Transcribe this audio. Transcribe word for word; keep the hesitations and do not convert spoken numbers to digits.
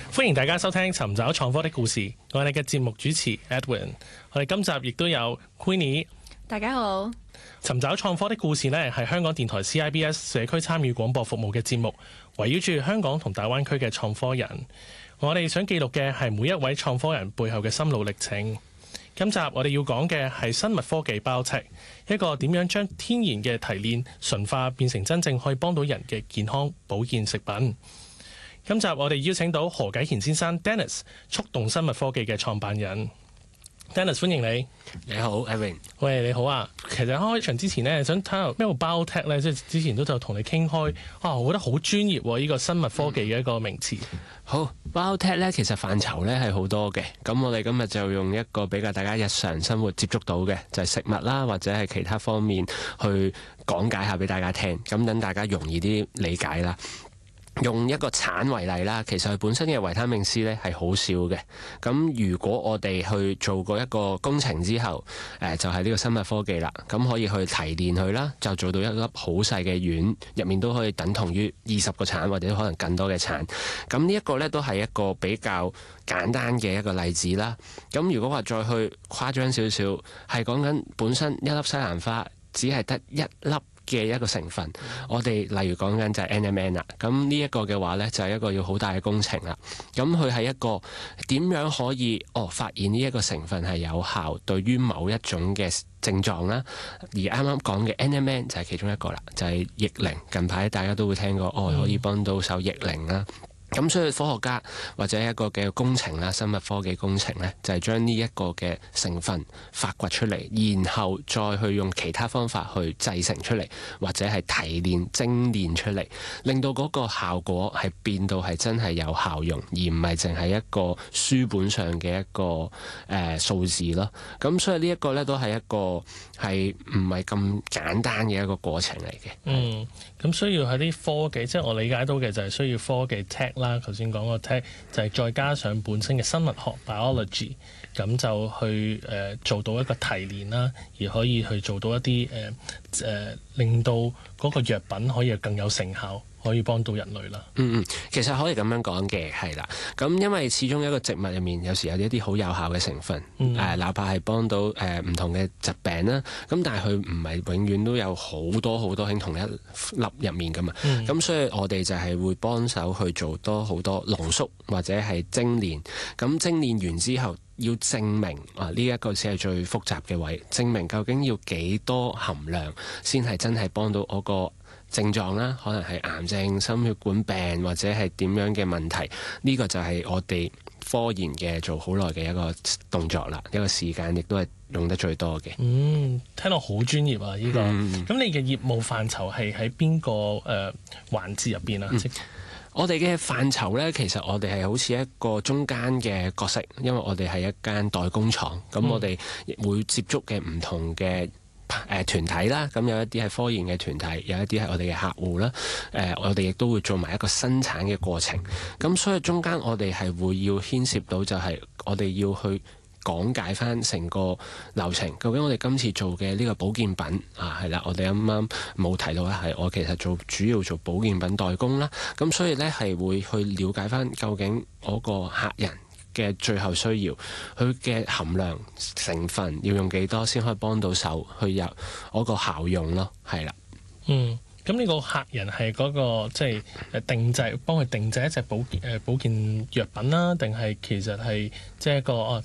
歡迎大家收聽尋找創科的故事，我係你嘅節目主持 Edwin。我哋今集亦都有 Queenie。 大家好。 尋找創科的故事呢，係香港電台 C I B S 社區參與廣播服務嘅節目，圍繞住香港同大灣區嘅創科人。我哋想記錄嘅係每一位創科人背後嘅心路歷程。今集我哋要講嘅係生物科技 Biotech， 一個點樣將天然嘅提煉純化變成真正可以幫到人嘅健康保健食品。今集我哋邀請到何啟賢先生 Dennis， 速動生物科技嘅創辦人。Dennis， 歡迎你。 你好 Evan。 喂，你好啊。其實開場之前呢，想睇下咩叫 Biotech 咧，即係之前都就同你傾開啊，我覺得好專業喎，呢個生物科技嘅一個名詞。 嗯、好 Biotech 咧，其實範疇咧係好多嘅。咁我哋今日就用一個比較大家日常生活接觸到嘅，就係、是、食物啦，或者係其他方面去講解下俾大家聽，咁等大家容易啲理解啦。用一個橙為例啦，其實佢本身嘅維他命 C 咧係好少嘅。咁如果我哋去做過一個工程之後，誒、呃、就係、是、呢個生物科技啦。咁可以去提煉佢啦，就做到一粒好細嘅丸，入面都可以等同於二十個橙或者可能更多嘅橙。咁呢一個咧都係一個比較簡單嘅一個例子啦。咁如果話再去誇張少少，係講緊本身一粒西蘭花只係得一粒嘅一個成分，我哋例如講緊就係 N M N 啦，咁呢一個嘅話呢，就係一個要好大嘅工程啦。咁佢係一個點樣可以哦發現呢一個成分係有效對於某一種嘅症狀啦？而啱啱講嘅 N M N 就係其中一個啦，就係逆齡。近排大家都會聽過哦，可以幫到手逆齡啦。咁所以科學家或者一個嘅工程啦，生物科技工程呢，就係將呢一個嘅成分發掘出嚟，然後再去用其他方法去製成出嚟，或者係提煉精煉出嚟，令到嗰個效果係變到係真係有效用，而唔係淨係一個書本上嘅一個誒、呃、數字咯。咁所以呢一個呢，都係一個係唔係咁簡單嘅一個過程嚟嘅。 嗯，咁需要喺啲科技，即係我理解到嘅就係需要科技 tech 啦，頭先講個 tech 就係再加上本身嘅生物學 biology， 咁就去誒、呃、做到一個提煉啦，而可以去做到一啲誒誒令到嗰個藥品可以更有成效，可以幫到人類啦。 嗯嗯，其實可以咁樣講嘅，係啦。咁因為始終一個植物入面有時有一啲好有效嘅成分，誒、嗯呃，哪怕係幫到誒唔、呃、同嘅疾病啦，咁但係佢唔係永遠都有好多好多喺同一粒入面噶嘛。咁、嗯、所以我哋就係會幫手去做多好多濃縮或者係精煉。咁精煉完之後，要證明啊呢一個先係最複雜嘅位，證明究竟要幾多含量先係真係幫到我個症狀啦，可能係癌症、心血管病或者係點樣嘅問題，呢、這個就係我哋科研嘅做好耐嘅一個動作啦，一個時間亦都係用得最多嘅。 嗯，聽落好專業啊！呢、這個，咁、嗯、你嘅業務範疇係喺邊個誒、呃、環節入邊啊？嗯、 我哋嘅範疇呢，其實我哋係好似一個中間嘅角色，因為我哋係一間代工廠，咁、嗯、我哋會接觸嘅唔同嘅誒、呃、團體啦，咁有一啲係科研嘅團體，有一啲係我哋嘅客戶啦。誒、呃，我哋亦都會做埋一個生產嘅過程。咁所以中間我哋係會要牽涉到，就係我哋要去講解翻成個流程。究竟我哋今次做嘅呢個保健品啊，係啦，我哋啱啱冇提到咧，係我其實做主要做保健品代工啦。咁所以呢，係會去了解翻究竟我個客人嘅最後需要，佢嘅含量成分要用幾多先可以幫到手去有嗰個效用咯，係啦。 嗯，咁呢個客人係嗰、那個即係誒定製，幫佢定製一隻保健誒保健藥品啦，定係其實係即係一個哦